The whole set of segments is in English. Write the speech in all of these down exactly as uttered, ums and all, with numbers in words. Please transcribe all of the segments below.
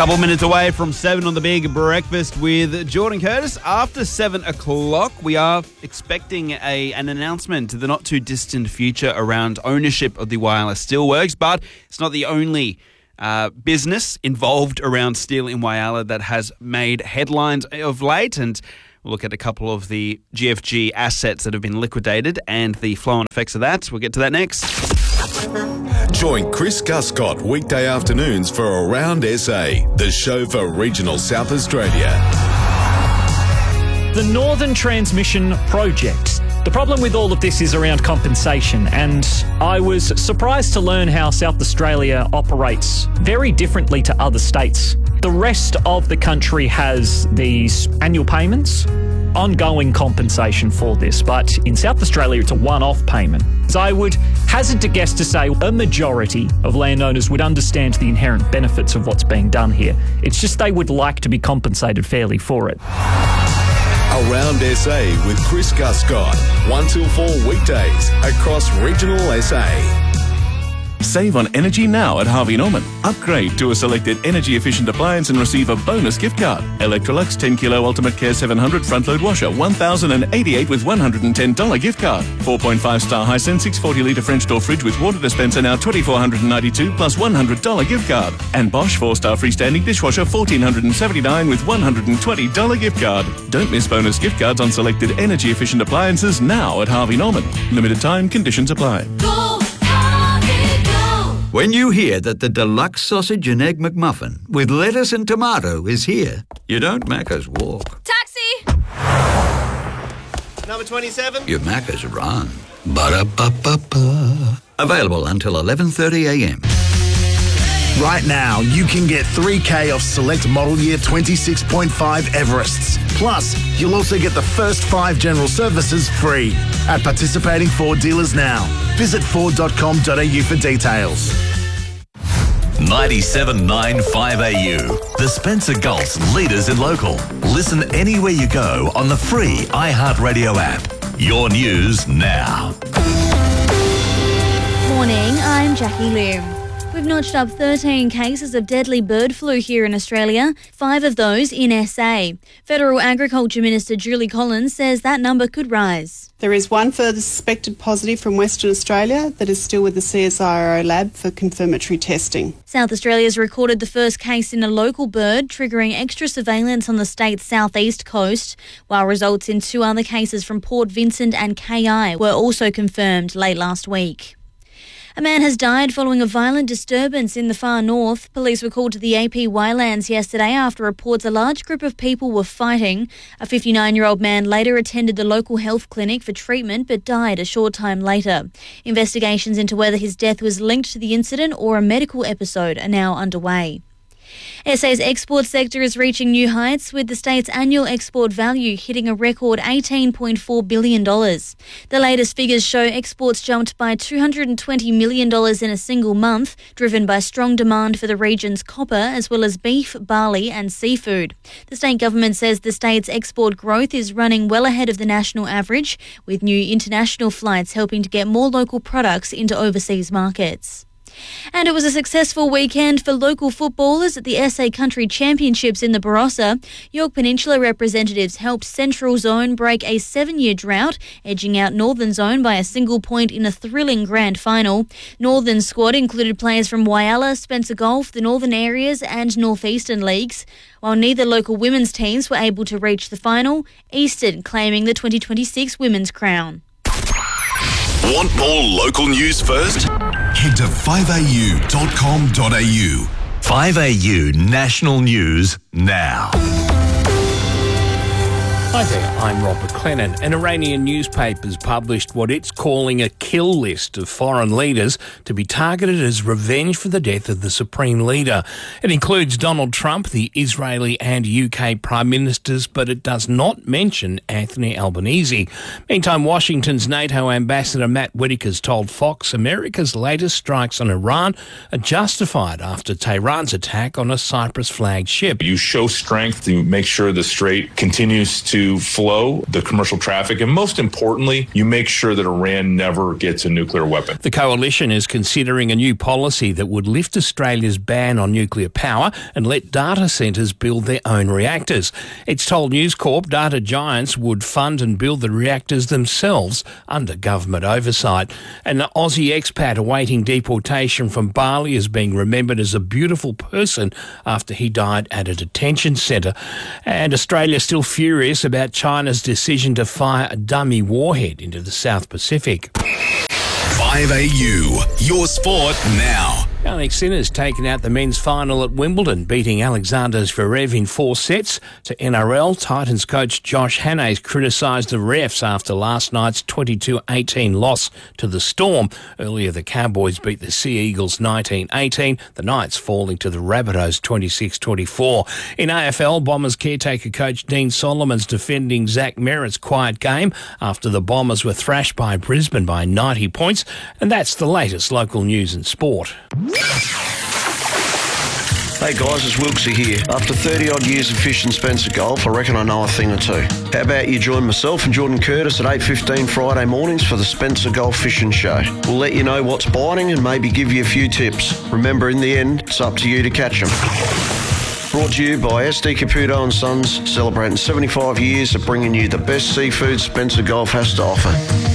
Couple minutes away from seven on the Big Breakfast with Jordan Curtis. After seven o'clock, we are expecting a an announcement to the not too distant future around ownership of the Whyalla Steelworks, but it's not the only uh, business involved around steel in Whyalla that has made headlines of late, and we'll look at a couple of the G F G assets that have been liquidated and the flow-on effects of that. We'll get to that next. Join Chris Guscott weekday afternoons for Around S A, the show for regional South Australia. The Northern Transmission Project. The problem with all of this is around compensation, and I was surprised to learn how South Australia operates very differently to other states. The rest of the country has these annual payments, ongoing compensation for this, but in South Australia it's a one-off payment. So I would hazard to guess to say a majority of landowners would understand the inherent benefits of what's being done here. It's just they would like to be compensated fairly for it. Around S A with Chris Guscott, one till four weekdays across regional S A. Save on energy now at Harvey Norman. Upgrade to a selected energy-efficient appliance and receive a bonus gift card. Electrolux ten kilo Ultimate Care seven hundred front-load washer, one thousand eighty-eight with one hundred ten dollars gift card. four point five star Hisense six hundred forty litre French door fridge with water dispenser now two thousand four hundred ninety-two plus one hundred dollars gift card. And Bosch four star freestanding dishwasher one thousand four hundred seventy-nine with one hundred twenty dollars gift card. Don't miss bonus gift cards on selected energy-efficient appliances now at Harvey Norman. Limited time, conditions apply. Go! When you hear that the deluxe sausage and egg McMuffin with lettuce and tomato is here, you don't Macca's walk. Taxi! Number twenty-seven. You Macca's run. Ba-da-ba-ba-ba. Available until eleven thirty a m. Right now, you can get three K off select model year twenty-six point five Everests. Plus, you'll also get the first five general services free at participating Ford dealers now. Visit ford dot com dot a u for details. ninety-seven point nine five A U, the Spencer Gulf's leaders in local. Listen anywhere you go on the free iHeartRadio app. Your news now. Morning, I'm Jackie Liu. We've notched up thirteen cases of deadly bird flu here in Australia, five of those in S A. Federal Agriculture Minister Julie Collins says that number could rise. There is one further suspected positive from Western Australia that is still with the C S I R O lab for confirmatory testing. South Australia's recorded the first case in a local bird, triggering extra surveillance on the state's southeast coast, while results in two other cases from Port Vincent and K I were also confirmed late last week. A man has died following a violent disturbance in the far north. Police were called to the A P Wylands yesterday after reports a large group of people were fighting. A fifty-nine-year-old man later attended the local health clinic for treatment but died a short time later. Investigations into whether his death was linked to the incident or a medical episode are now underway. S A's export sector is reaching new heights, with the state's annual export value hitting a record eighteen point four billion dollars. The latest figures show exports jumped by two hundred twenty million dollars in a single month, driven by strong demand for the region's copper as well as beef, barley and seafood. The state government says the state's export growth is running well ahead of the national average, with new international flights helping to get more local products into overseas markets. And it was a successful weekend for local footballers at the S A Country Championships in the Barossa. Yorke Peninsula representatives helped Central Zone break a seven-year drought, edging out Northern Zone by a single point in a thrilling grand final. Northern's squad included players from Whyalla, Spencer Gulf, the Northern Areas and Northeastern Leagues. While neither local women's teams were able to reach the final, Eastern claiming the twenty twenty-six women's crown. Want more local news first? Head to five a u dot com dot a u. five A U National News now. Hi there, I'm Rob McLennan. An Iranian newspaper has published what it's calling a kill list of foreign leaders to be targeted as revenge for the death of the Supreme Leader. It includes Donald Trump, the Israeli and U K Prime Ministers, but it does not mention Anthony Albanese. Meantime, Washington's NATO Ambassador Matt Whitaker's told Fox America's latest strikes on Iran are justified after Tehran's attack on a Cyprus-flagged ship. You show strength to make sure the strait continues to to flow the commercial traffic, and most importantly, you make sure that Iran never gets a nuclear weapon. The coalition is considering a new policy that would lift Australia's ban on nuclear power and let data centres build their own reactors. It's told News Corp data giants would fund and build the reactors themselves under government oversight. An Aussie expat awaiting deportation from Bali is being remembered as a beautiful person after he died at a detention centre. And Australia is still furious about China's decision to fire a dummy warhead into the South Pacific. five A U, your sport now. Yannick Sinner's taken out the men's final at Wimbledon, beating Alexander Zverev in four sets. To N R L, Titans coach Josh Hannay's criticised the refs after last night's twenty-two eighteen loss to the Storm. Earlier, the Cowboys beat the Sea Eagles nineteen eighteen, the Knights falling to the Rabbitohs twenty-six twenty-four. In A F L, Bombers caretaker coach Dean Solomon's defending Zach Merritt's quiet game after the Bombers were thrashed by Brisbane by ninety points. And that's the latest local news and sport. Hey guys, it's Wilkesy here. After thirty odd years of fishing Spencer Golf, I reckon I know a thing or two. How about you join myself and Jordan Curtis at eight fifteen Friday mornings for the Spencer Golf Fishing Show. We'll let you know what's biting and maybe give you a few tips. Remember, in the end, it's up to you to catch them. Brought to you by S D Caputo and Sons, celebrating seventy-five years of bringing you the best seafood Spencer Golf has to offer.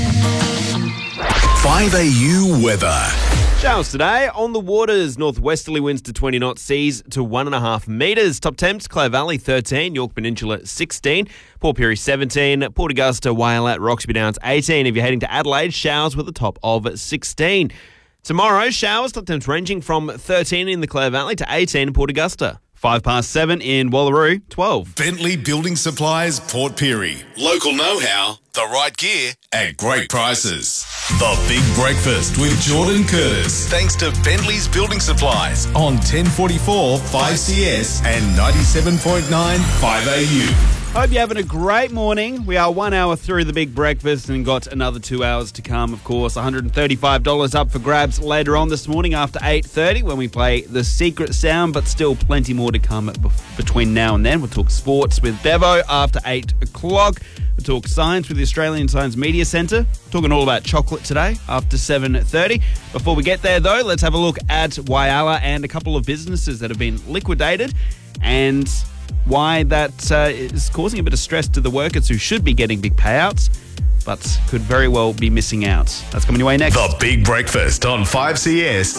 five A U weather. Showers today on the waters. Northwesterly winds to twenty knots, seas to one and a half metres. Top temps, Clare Valley thirteen, York Peninsula sixteen, Port Pirie seventeen, Port Augusta, Whyalla, Roxby Downs eighteen. If you're heading to Adelaide, showers with a top of sixteen. Tomorrow, showers, top temps ranging from thirteen in the Clare Valley to eighteen in Port Augusta. Five past seven in Wallaroo, twelve. Bentley Building Supplies, Port Pirie. Local know-how, the right gear at great prices. The Big Breakfast with Jordan Curtis. Thanks to Bentley's Building Supplies on ten forty-four five C S and ninety-seven point nine five A U. Hope you're having a great morning. We are one hour through the Big Breakfast and got another two hours to come, of course. one hundred thirty-five dollars up for grabs later on this morning after eight thirty when we play The Secret Sound, but still plenty more to come between now and then. We'll talk sports with Bevo after eight o'clock. We'll talk science with the Australian Science Media Centre. Talking all about chocolate today after seven thirty. Before we get there, though, let's have a look at Whyalla and a couple of businesses that have been liquidated and why that uh, is causing a bit of stress to the workers who should be getting big payouts, but could very well be missing out. That's coming your way next. The Big Breakfast on five C S.